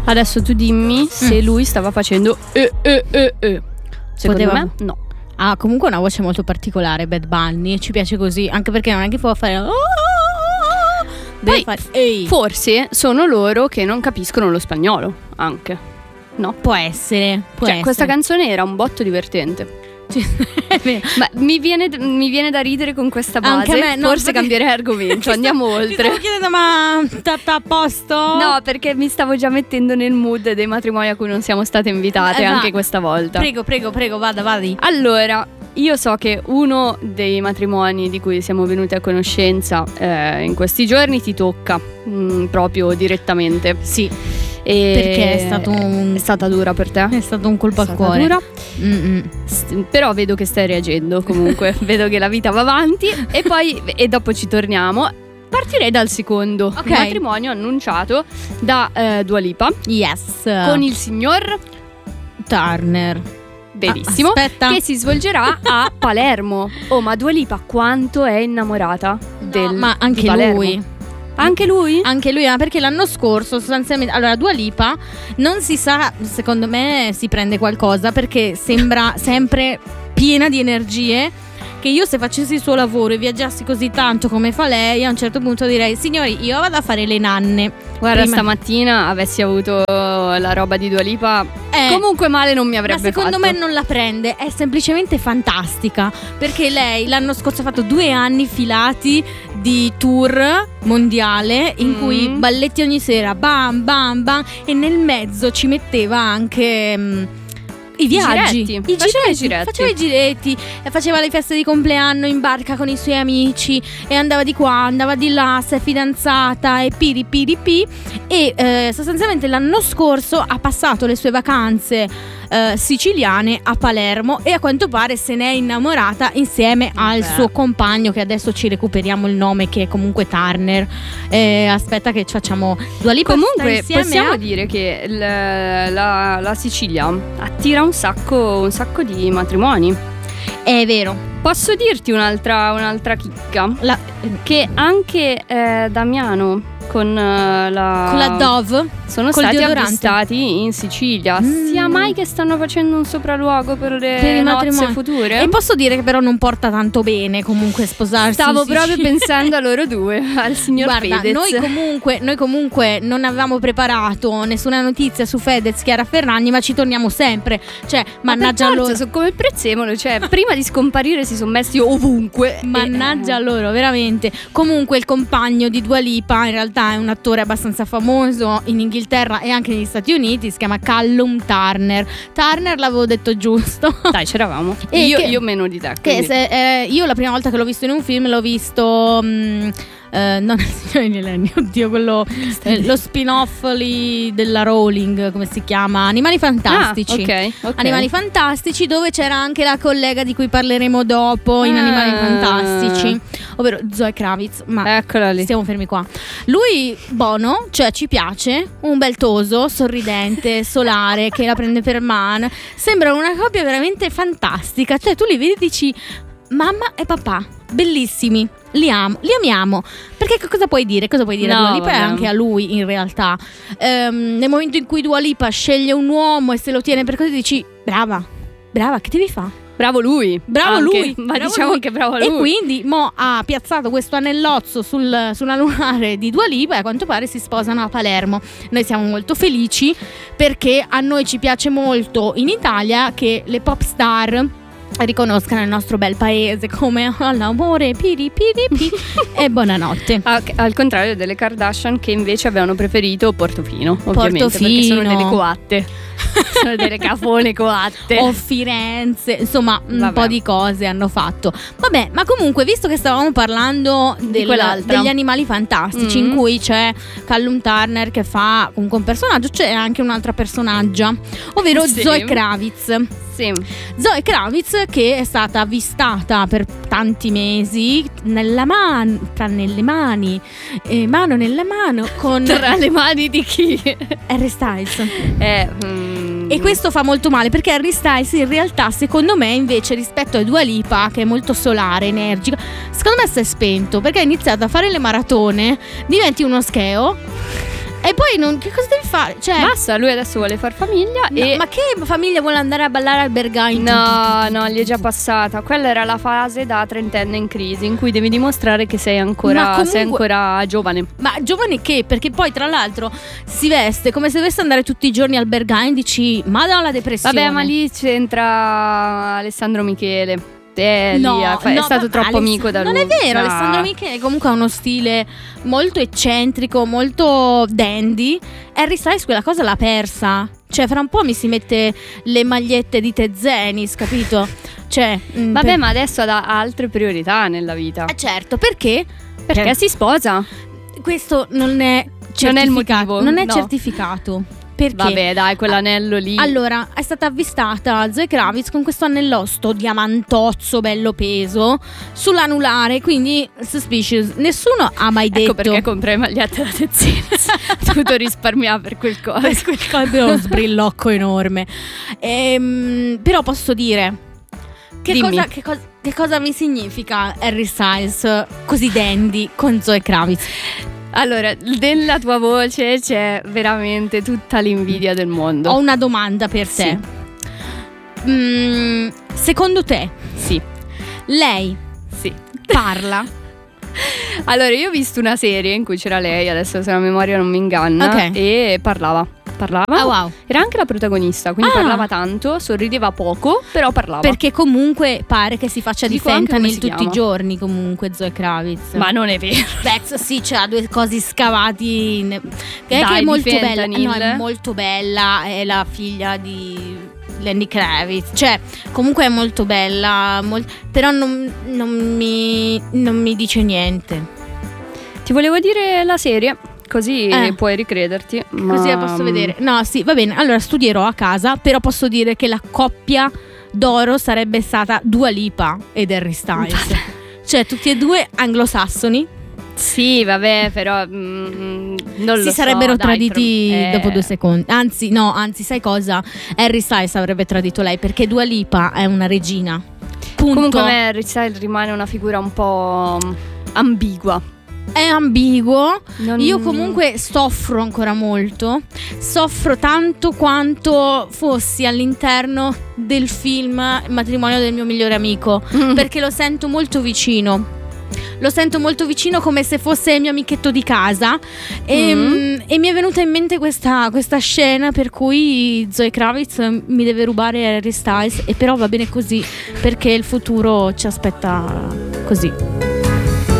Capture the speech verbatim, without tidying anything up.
Adesso tu dimmi se Mm. lui stava facendo eh, eh, eh, eh. Secondo Poteva- me no. Ha comunque una voce molto particolare, Bad Bunny, ci piace così, anche perché non è che può fare oh, oh, oh, deve Poi, fare ehi. Forse sono loro che non capiscono lo spagnolo anche. No? Può essere, può Cioè, essere. questa canzone era un botto divertente. È vero. Ma mi viene, mi viene da ridere con questa base. Anche a me, no, Forse perché- cambierei argomento. Andiamo Ti oltre. stavo chiedendo, ma sta a posto? No, perché mi stavo già mettendo nel mood dei matrimoni a cui non siamo state invitate Eh, va. anche questa volta. Prego, prego, prego, vada, vadi. Allora, io so che uno dei matrimoni di cui siamo venuti a conoscenza eh, in questi giorni ti tocca mm, proprio direttamente. Sì, E perché è stato un- è stata dura per te? è stato un colpo È al stata cuore. dura. Mm-mm. S- Però vedo che stai reagendo comunque. Vedo che la vita va avanti. E poi e dopo ci torniamo. Partirei dal secondo Ok. matrimonio annunciato da eh, Dua Lipa Yes. con il signor Turner. Benissimo, Ah, aspetta. che si svolgerà a Palermo. Oh, ma Dua Lipa quanto è innamorata del ma di anche Palermo. lui. Anche lui? Anche lui, ma perché l'anno scorso sostanzialmente, allora Dua Lipa non si sa, secondo me si prende qualcosa perché sembra sempre piena di energie, che io se facessi il suo lavoro e viaggiassi così tanto come fa lei, a un certo punto direi: signori, io vado a fare le nanne. Guarda, Prima- stamattina avessi avuto la roba di Dua Lipa, Eh, comunque male non mi avrebbe ma secondo fatto. me non la prende, è semplicemente fantastica, perché lei l'anno scorso ha fatto due anni filati di tour mondiale in Mm. cui balletti ogni sera, bam bam bam, e nel mezzo ci metteva anche mm, i viaggi, giretti. Faceva i giretti. faceva i giretti e faceva le feste di compleanno in barca con i suoi amici e andava di qua, andava di là, si è fidanzata e piri piri pi, e eh, sostanzialmente l'anno scorso ha passato le sue vacanze eh, siciliane a Palermo e a quanto pare se ne è innamorata insieme al Beh. suo compagno, che adesso ci recuperiamo il nome, che è comunque Turner. Eh, aspetta che ci facciamo Dua Lipa sta Comunque insieme possiamo a- dire che il- la, la Sicilia attira un sacco, un sacco di matrimoni. È vero. Posso dirti un'altra, un'altra chicca? La- Che anche eh, Damiano con eh, la con la Dove sono col stati deodorante. avvistati in Sicilia. Mm. Sia mai che stanno facendo un sopralluogo per le Per i nozze matrimoni. future? E posso dire che però non porta tanto bene comunque sposarsi Stavo in proprio Sicilia. pensando a loro due, al signor Guarda, Fedez. noi comunque, noi comunque non avevamo preparato nessuna notizia su Fedez, Chiara Ferragni, ma ci torniamo sempre. Cioè, mannaggia Ma per loro. forza, sono come il prezzemolo, cioè prima di scomparire si sono messi ovunque. Mannaggia E- loro, veramente. Comunque il compagno di Dua Lipa in realtà è un attore abbastanza famoso in Inghilterra e anche negli Stati Uniti, si chiama Callum Turner. Turner l'avevo detto giusto. Dai, c'eravamo. E io, che- io meno di te. Che quindi. se, eh, io la prima volta che l'ho visto in un film l'ho visto mh, eh, non il Signore degli Anelli, oddio, quello eh, lo spin-off lì della Rowling, come si chiama? Animali Fantastici. Ah, ok, ok. Animali Fantastici, dove c'era anche la collega di cui parleremo dopo in Ah. Animali Fantastici, ovvero Zoe Kravitz. Ma Eccola lì. stiamo fermi qua. Lui, buono, cioè ci piace, un bel toso, sorridente, solare, che la prende per mano. Sembra una coppia veramente fantastica. Cioè tu li vedi e dici: mamma e papà, bellissimi, li amo, li amiamo. Perché co- cosa puoi dire? Cosa puoi dire a No, Dua Lipa e vabbè. anche a lui in realtà? Ehm, nel momento in cui Dua Lipa sceglie un uomo e se lo tiene per così, dici: brava, brava, che devi fare? Bravo lui. Bravo anche. lui, Ma bravo diciamo lui. che bravo lui. E quindi mo ha piazzato questo anellozzo sul, sulla lunare di Dua Lipa e a quanto pare si sposano a Palermo. Noi siamo molto felici perché a noi ci piace molto in Italia che le pop star riconoscano il nostro bel paese come l'amore piri piri pi e buonanotte. Ah, ok, al contrario delle Kardashian, che invece avevano preferito Portofino, ovviamente, perché sono Portofino. delle coatte. Sono delle cafone coatte. O Firenze, insomma un Vabbè. po' di cose hanno fatto. Vabbè, ma comunque visto che stavamo parlando del- quell'altra. degli animali fantastici, Mm. in cui c'è Callum Turner che fa comunque un personaggio, c'è anche un'altra personaggia, ovvero Sì. Zoe Kravitz. Sì. Zoe Kravitz che è stata avvistata per tanti mesi nella man- tra nelle mani, eh, mano nella mano con Tra le mani di chi? Harry Styles. Eh, mm, E questo fa molto male perché Harry Styles in realtà secondo me invece rispetto a Dua Lipa, che è molto solare, energica, secondo me si è spento perché ha iniziato a fare le maratone, diventi uno scheo E poi non, che cosa devi fare? Cioè, basta, lui adesso vuole far famiglia. no, e ma che famiglia vuole andare a ballare al Berghain? No, no, gli è già passata. Quella era la fase da trentenne in crisi, in cui devi dimostrare che sei ancora, comunque, sei ancora giovane. Ma giovane che? Perché poi tra l'altro si veste come se dovesse andare tutti i giorni al Berghain. Dici, madonna la depressione. Vabbè, ma lì c'entra Alessandro Michele. Eh, no, lì è, è no, stato troppo Aless- amico da lui. Non è vero, Ah. Alessandro Michele comunque ha uno stile molto eccentrico, molto dandy. Harry Styles quella cosa l'ha persa. Cioè, fra un po' mi si mette le magliette di Tezenis, capito? Cioè, mh, Vabbè, per- ma adesso ha altre priorità nella vita. Eh, certo, perché? Perché Cioè, si sposa. questo non è certificato. Non è il motivo, Non è no. certificato. Perché? Vabbè, dai, quell'anello lì. Allora, è stata avvistata Zoe Kravitz con questo annellotto diamantozzo bello peso sull'anulare, quindi suspicious. Nessuno ha mai detto. Ecco perché comprai magliette da Tezenis. Ho dovuto risparmiare per quel coso. Per quel coso uno sbrillocco enorme. Ehm, però posso dire che Dimmi. cosa, che, cosa, che cosa mi significa Harry Styles così dandy con Zoe Kravitz? Allora, nella tua voce c'è veramente tutta l'invidia del mondo. Ho una domanda per te. Mm, secondo te Sì, lei sì. parla? Allora, io ho visto una serie in cui c'era lei, adesso se la memoria non mi inganna, Ok. e parlava. Parlava. Ah, wow. Era anche la protagonista, quindi Ah. parlava tanto, sorrideva poco, però parlava. Perché comunque pare che si faccia di Dico anche come fentanyl si tutti chiama. i giorni comunque Zoe Kravitz. Ma non è vero. Beh, sì, c'ha due cosi scavati in... che Dai, è di molto bella. fentanyl. No, è molto bella, è la figlia di Lenny Kravitz. Cioè, comunque è molto bella, mol- però non, non mi non mi dice niente. Ti volevo dire la serie, così Eh. puoi ricrederti. Così ma... la posso vedere. No, sì, va bene. Allora studierò a casa, però posso dire che la coppia d'oro sarebbe stata Dua Lipa ed Harry Styles. Cioè, tutti e due anglosassoni. Sì, vabbè, però mm, non lo Si so, sarebbero dai, traditi pro- eh. dopo due secondi. Anzi, no, anzi, sai cosa? Harry Styles avrebbe tradito lei perché Dua Lipa è una regina. Punto. Comunque a me Harry Styles rimane una figura un po' ambigua. È ambiguo. Non- Io comunque soffro ancora molto. Soffro tanto quanto fossi all'interno del film Il matrimonio del mio migliore amico. Perché lo sento molto vicino. Lo sento molto vicino, come se fosse il mio amichetto di casa. E, Mm. e mi è venuta in mente questa, questa scena per cui Zoe Kravitz mi deve rubare Harry Styles. E però va bene così, perché il futuro ci aspetta così.